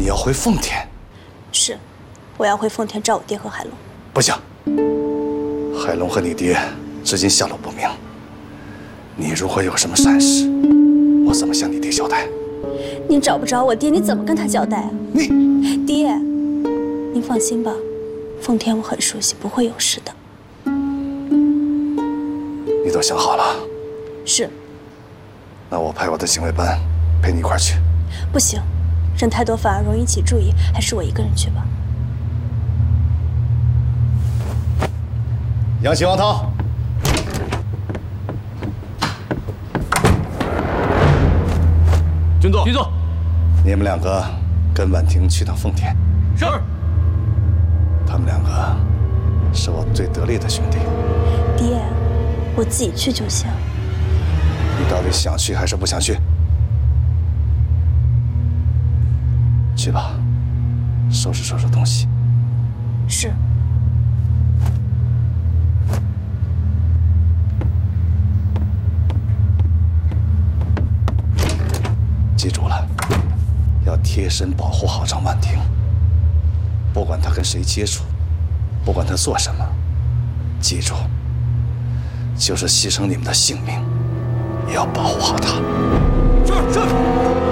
你要回奉天。 是，我要回奉天找我爹和海龙。 不行，海龙和你爹至今下落不明。你如果有什么闪失，我怎么向你爹交代？ 您找不着我爹，你怎么跟他交代啊？爹，您放心吧，奉天我很熟悉，不会有事的。 你都想好了？ 是。 那我派我的警卫班陪你一块儿去。 不行，人太多反而容易引起注意，还是我一个人去吧。 杨喜、王涛， 军座，军座， 你们两个跟婉婷去趟奉天。 是。 他们两个是我最得力的兄弟。 爹，我自己去就行。 你到底想去还是不想去？去吧，收拾收拾东西。 是。 记住了，要贴身保护好张婉婷。不管她跟谁接触，不管她做什么，记住，就是牺牲你们的性命，也要保护好她。 是。